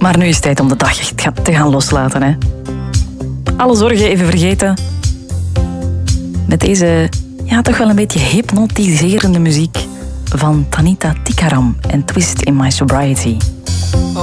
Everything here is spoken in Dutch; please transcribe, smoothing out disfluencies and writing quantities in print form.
Maar nu is het tijd om de dag echt te gaan loslaten. Hè. Alle zorgen even vergeten. Met deze, ja, toch wel een beetje hypnotiserende muziek van Tanita Tikaram en Twist in My Sobriety.